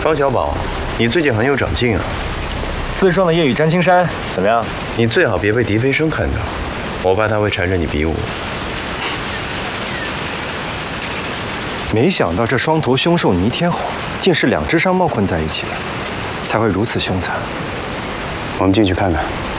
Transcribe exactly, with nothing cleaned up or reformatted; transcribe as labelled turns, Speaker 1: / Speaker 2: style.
Speaker 1: 方小宝，你最近很有长进啊！
Speaker 2: 自创的夜雨占青山怎么样？
Speaker 1: 你最好别被狄飞生看到，我怕他会缠着你比武。
Speaker 2: 没想到这双头凶兽倪天吼，竟是两只商贸困在一起的，才会如此凶残。
Speaker 1: 我们进去看看。